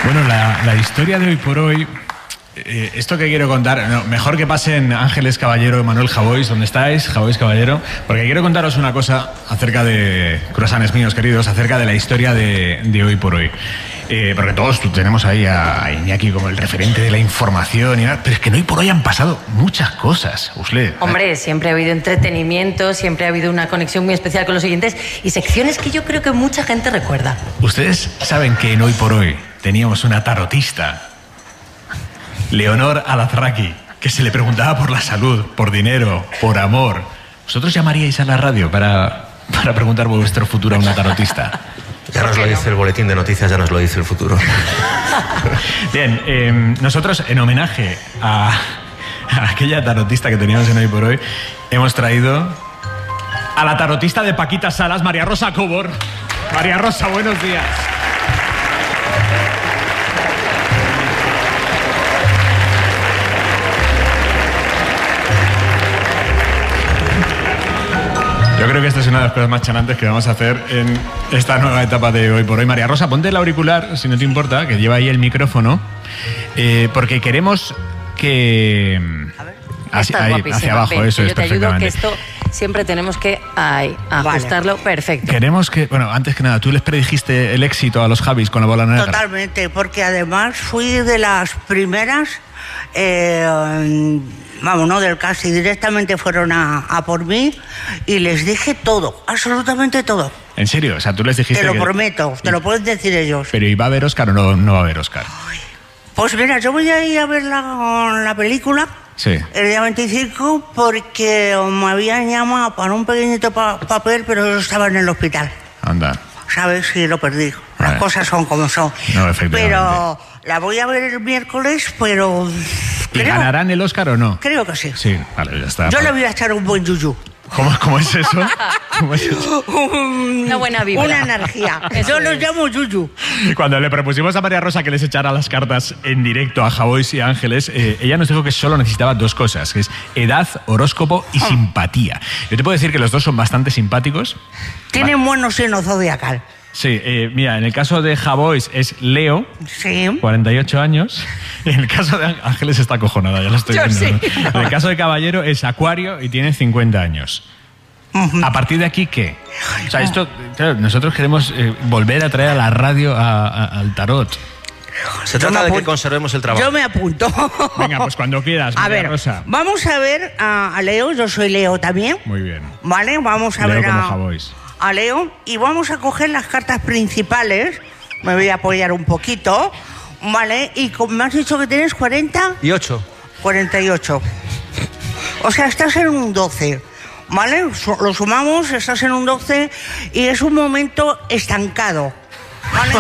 Bueno, la historia de hoy por hoy, esto que quiero contar, no, mejor que pasen Ángeles Caballero y Manuel Javois, ¿dónde estáis? Javois Caballero, porque quiero contaros una cosa acerca de, croissants míos queridos, acerca de la historia de hoy por hoy. Porque todos tenemos ahí a Iñaki como el referente de la información y nada, pero es que hoy por hoy han pasado muchas cosas, Usle. Hombre, siempre ha habido entretenimiento, siempre ha habido una conexión muy especial con los siguientes y secciones que yo creo que mucha gente recuerda. Ustedes saben que en Hoy por Hoy teníamos una tarotista, Leonor Alazraqui, que se le preguntaba por la salud, por dinero, por amor. ¿Vosotros llamaríais a la radio para preguntar por vuestro futuro a una tarotista? Ya nos lo dice el boletín de noticias, ya nos lo dice el futuro. Bien, nosotros en homenaje a aquella tarotista que teníamos en Hoy por Hoy, hemos traído a la tarotista de Paquita Salas, María Rosa Cobor. María Rosa, buenos días. Yo creo que esta es una de las cosas más chanantes que vamos a hacer en esta nueva etapa de Hoy por Hoy. María Rosa, ponte el auricular, si no te importa, que lleva ahí el micrófono, porque queremos que... hacia abajo, ven, eso es, yo te ayudo, perfectamente. que esto siempre tenemos que ajustarlo. Vale. Perfecto. Queremos que... Bueno, antes que nada, tú les predijiste el éxito a los Javis con la bola negra. Totalmente, porque además fui de las primeras... vamos, no del casting, directamente fueron a por mí y les dije todo, absolutamente todo. ¿En serio? O sea, tú les dijiste Te lo prometo, te lo pueden decir ellos. ¿Pero ¿y va a haber Oscar o no va a haber Oscar? Ay, pues mira, yo voy a ir a ver la película sí. El día 25 porque me habían llamado para un pequeñito papel, pero yo estaba en el hospital. Anda. ¿Sabes? Sí, lo perdí. Las cosas son como son. No, efectivamente. Pero la voy a ver el miércoles, pero... ¿Y ganarán el Oscar o no? Creo que sí. Sí, vale, ya está. Yo le voy a echar un buen yuyu. ¿Cómo es eso? ¿Cómo es eso? Una buena vibra. Una energía. Yo los llamo yuyu. Cuando le propusimos a María Rosa que les echara las cartas en directo a Javois y a Ángeles, ella nos dijo que solo necesitaba dos cosas, que es edad, horóscopo y simpatía. Yo te puedo decir que los dos son bastante simpáticos. Tienen buen signo zodiacal. Sí, mira, en el caso de Javois es Leo, sí. 48 años. Y en el caso de Ángeles está acojonada, ya lo estoy viendo. Sí. En el caso de Caballero es Acuario y tiene 50 años. ¿A partir de aquí qué? O sea, esto, claro, nosotros queremos volver a traer a la radio al tarot. Se trata de que conservemos el trabajo. Yo me apunto. Venga, pues cuando quieras, María a ver, Rosa. Vamos a ver a Leo, yo soy Leo también. Muy bien. Vale, vamos a Leo ver como Javois. A Leo y vamos a coger las cartas principales. Me voy a apoyar un poquito, ¿vale? Y como me has dicho que tienes 40... Y 8. 48. O sea, estás en un 12, ¿vale? Lo sumamos, estás en un 12 y es un momento estancado, ¿vale?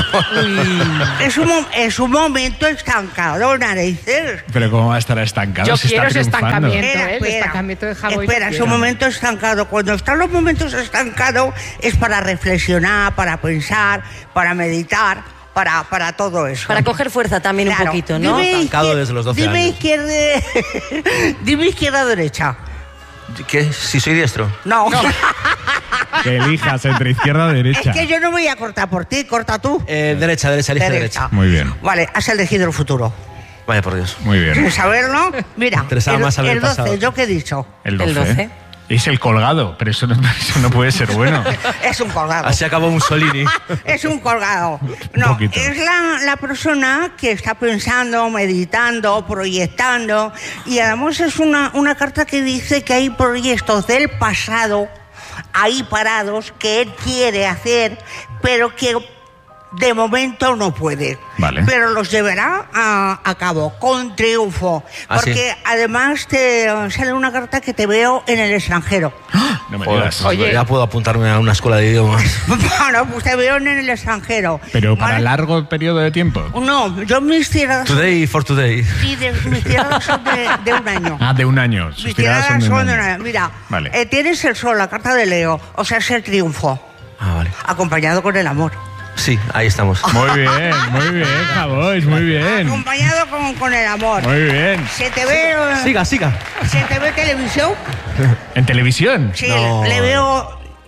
es un momento estancado, narices. Pero ¿cómo va a estar estancado? Yo Se quiero está ese triunfando. estancamiento, el estancamiento de Javois. Espera, es un momento estancado. Cuando están los momentos estancados es para reflexionar, para pensar, para meditar, para todo eso. Para coger fuerza también, claro, un poquito, ¿no? Estancado desde los 12 años. Dime izquierda o derecha. ¿Qué? ¿Si soy diestro? No. Que elijas entre izquierda o derecha. Es que yo no voy a cortar por ti, corta tú. Derecha, elige derecha. Muy bien. Vale, has elegido el futuro. Vaya por Dios. Muy bien. ¿Quieres saberlo? Mira, el 12, pasado. ¿yo qué he dicho? El 12. El 12. Es el colgado, pero eso no puede ser bueno. Es un colgado. Así acabó Mussolini. Es un colgado. No, es la persona que está pensando, meditando, proyectando. Y además es una carta que dice que hay proyectos del pasado ahí parados que él quiere hacer, pero que de momento no puede. Vale. Pero los llevará a cabo con triunfo. Porque además te sale una carta que te veo en el extranjero. No me digas. Oye, ya puedo apuntarme a una escuela de idiomas. Bueno, pues te veo en el extranjero. ¿Pero para largo periodo de tiempo? No, yo mis tiradas... Today for today. Sí, mis tiradas son de un año. Ah, de un año. Mis tiradas son de un año. Mira, vale. Tienes el sol, la carta de Leo, o sea, es el triunfo. Ah, vale. Acompañado con el amor. Sí, ahí estamos. Muy bien, Javois, muy bien. Acompañado con el amor. Muy bien. ¿Se te ve... Siga. ¿Se te ve televisión? ¿En televisión? Sí, No. le veo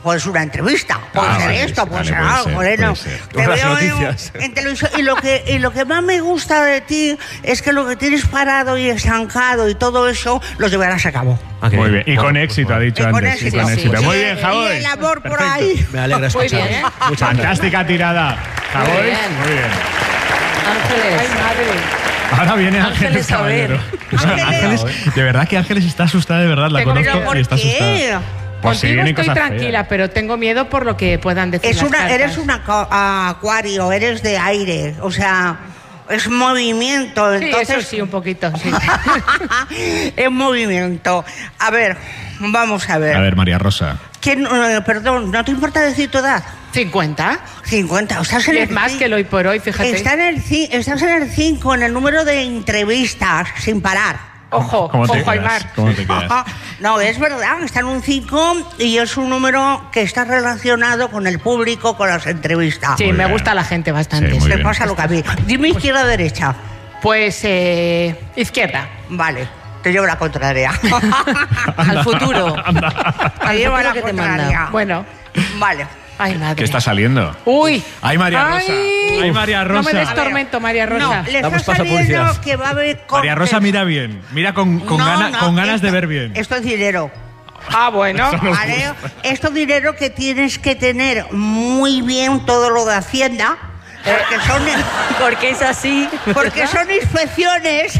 Pues una entrevista, puede ser esto, puede ser algo, bueno. Te veo en televisión y lo que más me gusta de ti es que lo que tienes parado y estancado y todo eso lo llevarás a cabo. Muy bien, y con éxito, ha dicho antes. Y con éxito. Muy bien, Javois. Y el amor por ahí. Me alegra escuchar. Muy bien. Fantástica tirada, Javois. Muy bien. Ángeles. Ay, madre. Ahora viene Ángeles a ver. Caballero. Ángeles, de verdad que Ángeles está asustada, de verdad, la Pero conozco y está asustada. Pues si Contigo vienen estoy cosas tranquila, feas. pero tengo miedo por lo que puedan decir las cartas. Eres un acuario, eres de aire, o sea, es movimiento. Sí, entonces... eso sí, un poquito, sí. Es movimiento. A ver, vamos a ver. A ver, María Rosa. Perdón, ¿no te importa decir tu edad? 50. 50, o sea, Y es más que lo hoy por hoy, fíjate. Estás en el 5, en el número de entrevistas, sin parar. Ojo, ¿Cómo te ojo, Aymar. quedas? ¿Cómo te quedas? No, es verdad, está en un 5 y es un número que está relacionado con el público, con las entrevistas. Sí, Muy me bien. gusta la gente bastante. Sí, muy Me bien. pasa lo que a mí. Dime izquierda o derecha. Pues, izquierda. Vale, te llevo la contraria. Al futuro. Te llevo futuro la que te contraria. manda. Bueno. Vale. Ay, madre. ¿Qué está saliendo? Uy. ¡Ay, María Rosa! ¡Ay, María Rosa! No me des tormento, María No, Rosa. le Damos está paso a saliendo publicidad. que va a haber... María Rosa mira bien. Mira con ganas de ver bien. Esto es dinero. Ah, bueno. ¿Vale? Esto es dinero que tienes que tener muy bien todo lo de Hacienda. Porque es así. Porque son inspecciones.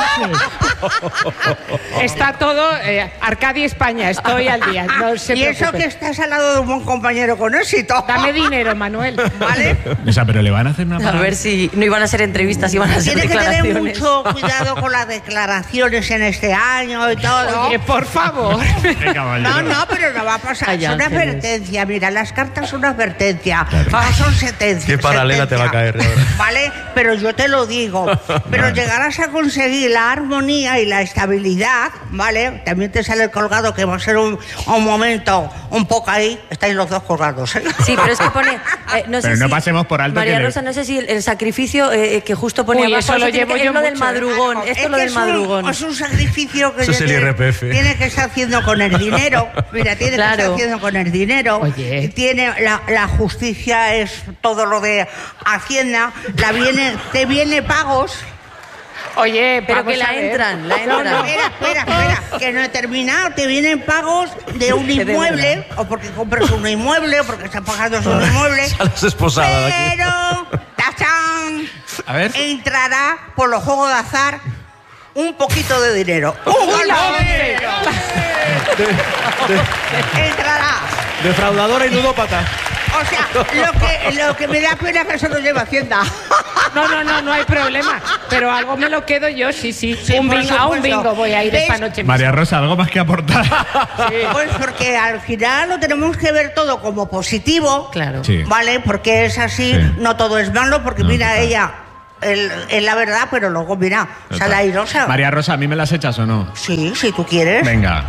Está todo, Arcadia España, estoy al día. No se Y eso preocupe. que estás al lado de un buen compañero con éxito. Dame dinero, Manuel. ¿Vale? O sea, pero le van a hacer una A parada. ver si no iban a ser entrevistas, iban a ser Tienes que tener declaraciones. mucho cuidado con las declaraciones en este año y todo. Oye, por favor. Venga, caballero. No, pero no va a pasar. Ay, Es una Ángeles. advertencia. Mira, las cartas son una advertencia. No son sentencias. Qué paralela te va a caer de ahora. ¿Vale? Pero yo te lo digo. Pero llegarás a conseguir la armonía y la estabilidad, ¿vale? También te sale el colgado, que va a ser un momento un poco ahí. Estáis los dos colgados, ¿eh? Sí, pero es que pone... no sé Pero no si- pasemos por alto María que le- Rosa, no sé si el sacrificio que justo pone Uy, abajo... eso lo tiene llevo que- yo es lo del mucho. madrugón. Esto es lo que del madrugón. Es un sacrificio que Eso es el IRPF. tiene que estar haciendo con el dinero. Mira, tiene que estar Claro. haciendo con el dinero. Oye. Tiene la justicia, es todo lo de Hacienda. Te viene pagos. Oye, Pero vamos que la a ver. entran, la No, entran. no. Espera, que no he terminado. Te vienen pagos de un inmueble, o porque compras un inmueble, o porque estás pagando un inmueble. Sales esposada de aquí. Pero, ¡tachán! A ver. Entrará por los juegos de azar un poquito de dinero. ¡Un Uy, la golpe! once. Entrará. Defraudadora y ludópata. O sea, lo que me da pena es que eso lo lleva Hacienda. No hay problema. Pero algo me lo quedo yo, sí. A un supuesto. bingo voy a ir ¿Ves? esta noche. María Rosa, ¿algo más que aportar? Pues porque al final lo tenemos que ver todo como positivo. Claro. Sí. ¿Vale? Porque es así, Sí. no todo es malo, porque No, mira, total. ella es la verdad, pero luego mira, sale airosa. María Rosa, ¿a mí me las echas o no? Sí, si tú quieres. Venga.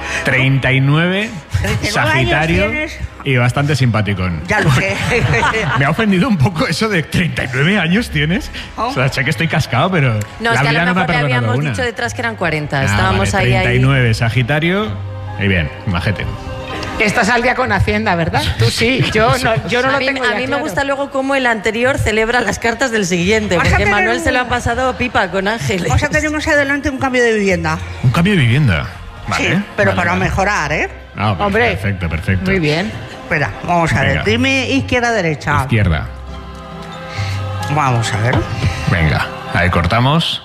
39, 39 Sagitario años tienes. y bastante simpaticón. Ya lo sé. Me ha ofendido un poco eso de 39 años tienes. Oh. O sea, sé que estoy cascado, pero No, es la que a vida lo no me ha mejor le perdonado habíamos una. dicho detrás que eran 40. Ah, Estábamos vale, ahí. 39, Sagitario. Y bien, majete. Estás al día con Hacienda, ¿verdad? Tú sí, yo no lo tengo A ya mí me claro. gusta luego cómo el anterior celebra las cartas del siguiente, Vas a porque tener Manuel un- se lo ha pasado pipa con Ángeles. O sea, tenemos adelante un cambio de vivienda. Un cambio de vivienda. Vale. Sí, pero vale, para vale. mejorar, ¿eh? Ah, pues Hombre. perfecto. Muy bien. Espera, vamos a ver. Venga. Dime izquierda, derecha. Izquierda. Vamos a ver. Venga, ahí cortamos.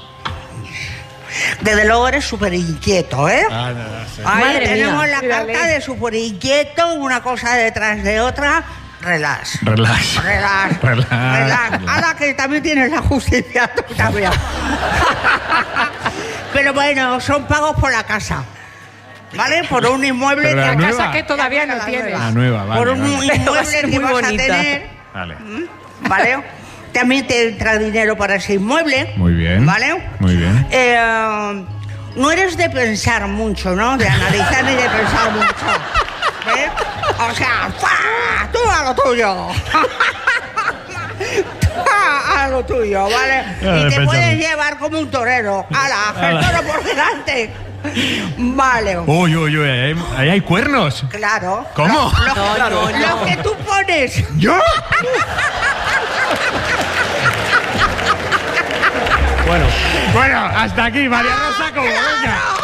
Desde luego eres súper inquieto, ¿eh? Ahí Madre tenemos mía. la Mírale. carta de súper inquieto, una cosa detrás de otra. Relax. Relax. Ahora que también tienes la justicia, tú también. Pero bueno, son pagos por la casa. ¿Vale? Por un inmueble Pero que la La nueva. casa que todavía no La tienes. nueva. La nueva, vale. por un vale. Va a inmueble ser que muy vas bonita. a tener. Vale. ¿Vale? También te entra dinero para ese inmueble. Muy bien. ¿Vale? Muy bien. No eres de pensar mucho, ¿no? De analizar ni de pensar mucho. ¿Ves? O sea, ¡fua! Tú a lo tuyo. A lo tuyo, ¿vale? Ya, de Y te pensar puedes mucho. llevar como un torero. ¡Hala! ¡El toro por delante! Vale. Uy, ahí hay cuernos. Claro. ¿Cómo? Lo que tú pones. ¿Yo? Bueno. Bueno, hasta aquí, María Rosa, como venga.